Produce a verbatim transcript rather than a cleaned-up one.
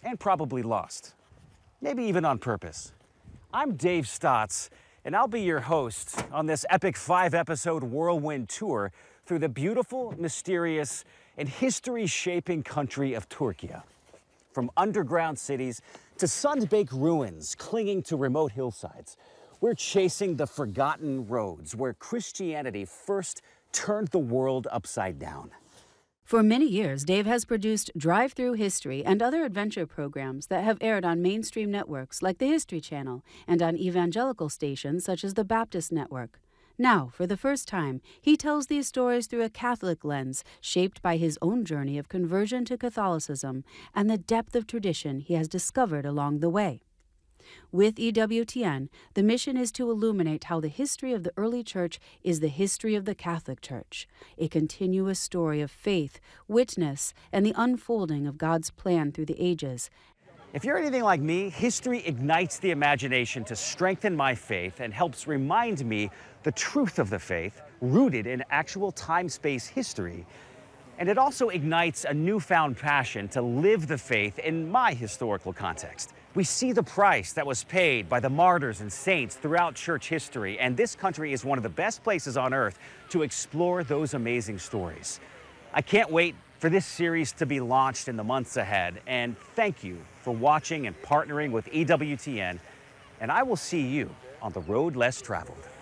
and probably lost. Maybe even on purpose. I'm Dave Stotts, and I'll be your host on this epic five-episode whirlwind tour through the beautiful, mysterious, and history-shaping country of Turkey. From underground cities to sun-baked ruins clinging to remote hillsides, we're chasing the forgotten roads where Christianity first turned the world upside down. For many years, Dave has produced drive-through history and other adventure programs that have aired on mainstream networks like the History Channel and on evangelical stations such as the Baptist Network. Now, for the first time, he tells these stories through a Catholic lens shaped by his own journey of conversion to Catholicism and the depth of tradition he has discovered along the way. With E W T N, the mission is to illuminate how the history of the early church is the history of the Catholic Church, a continuous story of faith, witness, and the unfolding of God's plan through the ages. If you're anything like me, history ignites the imagination to strengthen my faith and helps remind me the truth of the faith rooted in actual time-space history. And it also ignites a newfound passion to live the faith in my historical context. We see the price that was paid by the martyrs and saints throughout church history, and this country is one of the best places on earth to explore those amazing stories. I can't wait for this series to be launched in the months ahead, and thank you for watching and partnering with E W T N, and I will see you on the road less traveled.